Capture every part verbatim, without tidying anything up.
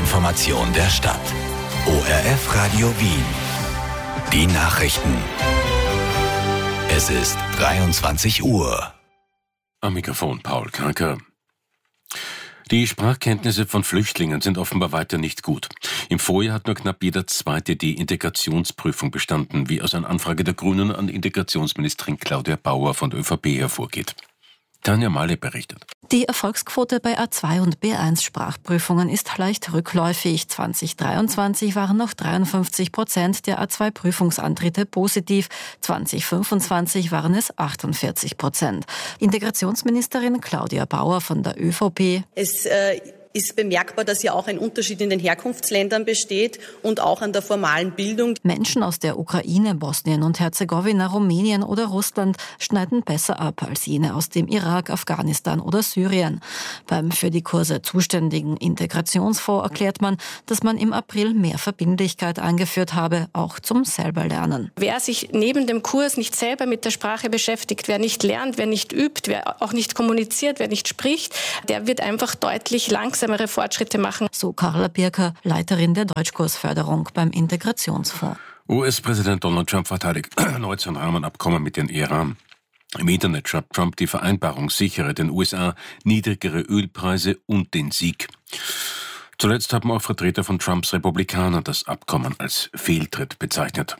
Information der Stadt. O R F Radio Wien. Die Nachrichten. Es ist dreiundzwanzig Uhr. Am Mikrofon Paul Kranker. Die Sprachkenntnisse von Flüchtlingen sind offenbar weiter nicht gut. Im Vorjahr hat nur knapp jeder Zweite die Integrationsprüfung bestanden, wie aus einer Anfrage der Grünen an Integrationsministerin Claudia Bauer von der ÖVP hervorgeht. Tanja Malle berichtet. Die Erfolgsquote bei A zwei und B eins Sprachprüfungen ist leicht rückläufig. zwanzig dreiundzwanzig waren noch dreiundfünfzig Prozent der A zwei Prüfungsantritte positiv. zwanzig fünfundzwanzig waren es achtundvierzig Prozent. Integrationsministerin Claudia Bauer von der ÖVP. Es äh ist bemerkbar, dass ja auch ein Unterschied in den Herkunftsländern besteht und auch an der formalen Bildung. Menschen aus der Ukraine, Bosnien und Herzegowina, Rumänien oder Russland schneiden besser ab als jene aus dem Irak, Afghanistan oder Syrien. Beim für die Kurse zuständigen Integrationsfonds erklärt man, dass man im April mehr Verbindlichkeit eingeführt habe, auch zum Selberlernen. Wer sich neben dem Kurs nicht selber mit der Sprache beschäftigt, wer nicht lernt, wer nicht übt, wer auch nicht kommuniziert, wer nicht spricht, der wird einfach deutlich langsamer Fortschritte machen. So Carla Birker, Leiterin der Deutschkursförderung beim Integrationsfonds. U S-Präsident Donald Trump verteidigt erneut sein Rahmenabkommen mit dem Iran. Im Internet schreibt Trump, die Vereinbarung sichere den U S A niedrigere Ölpreise und den Sieg. Zuletzt haben auch Vertreter von Trumps Republikanern das Abkommen als Fehltritt bezeichnet.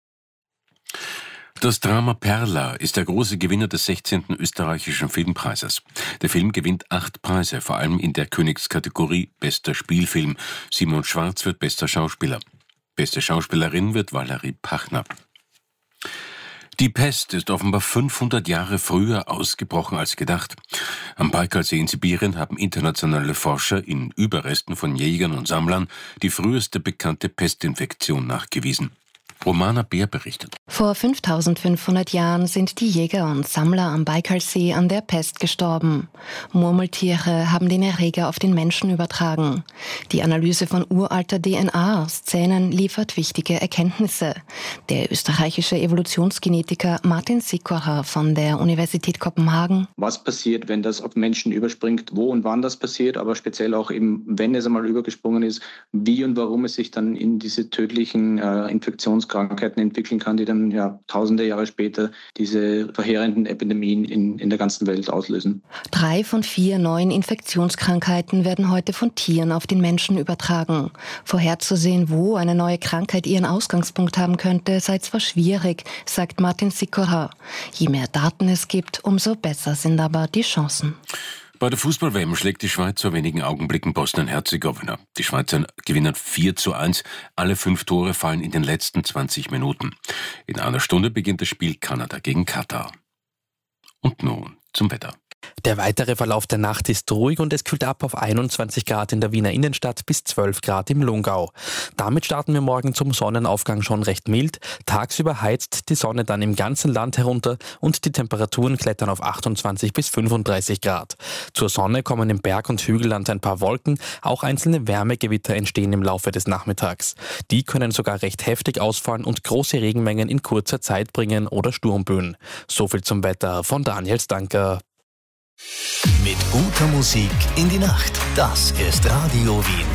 Das Drama Perla ist der große Gewinner des sechzehnten österreichischen Filmpreises. Der Film gewinnt acht Preise, vor allem in der Königskategorie Bester Spielfilm. Simon Schwarz wird bester Schauspieler. Beste Schauspielerin wird Valerie Pachner. Die Pest ist offenbar fünfhundert Jahre früher ausgebrochen als gedacht. Am Baikalsee in Sibirien haben internationale Forscher in Überresten von Jägern und Sammlern die früheste bekannte Pestinfektion nachgewiesen. Romana Bär berichtet. Vor fünftausendfünfhundert Jahren sind die Jäger und Sammler am Baikalsee an der Pest gestorben. Murmeltiere haben den Erreger auf den Menschen übertragen. Die Analyse von uralter D N A aus Zähnen liefert wichtige Erkenntnisse. Der österreichische Evolutionsgenetiker Martin Sikora von der Universität Kopenhagen. Was passiert, wenn das auf Menschen überspringt, wo und wann das passiert, aber speziell auch eben, wenn es einmal übergesprungen ist, wie und warum es sich dann in diese tödlichen äh, Infektions Krankheiten entwickeln kann, die dann ja tausende Jahre später diese verheerenden Epidemien in, in der ganzen Welt auslösen. Drei von vier neuen Infektionskrankheiten werden heute von Tieren auf den Menschen übertragen. Vorherzusehen, wo eine neue Krankheit ihren Ausgangspunkt haben könnte, sei zwar schwierig, sagt Martin Sikora. Je mehr Daten es gibt, umso besser sind aber die Chancen. Bei der Fußball-W M schlägt die Schweiz vor wenigen Augenblicken Bosnien-Herzegowina. Die Schweizer gewinnen vier zu eins. Alle fünf Tore fallen in den letzten zwanzig Minuten. In einer Stunde beginnt das Spiel Kanada gegen Katar. Und nun zum Wetter. Der weitere Verlauf der Nacht ist ruhig und es kühlt ab auf einundzwanzig Grad in der Wiener Innenstadt bis zwölf Grad im Lungau. Damit starten wir morgen zum Sonnenaufgang schon recht mild. Tagsüber heizt die Sonne dann im ganzen Land herunter und die Temperaturen klettern auf achtundzwanzig bis fünfunddreißig Grad. Zur Sonne kommen im Berg- und Hügelland ein paar Wolken. Auch einzelne Wärmegewitter entstehen im Laufe des Nachmittags. Die können sogar recht heftig ausfallen und große Regenmengen in kurzer Zeit bringen oder Sturmböen. So viel zum Wetter von Daniel Stanker. Mit guter Musik in die Nacht. Das ist Radio Wien.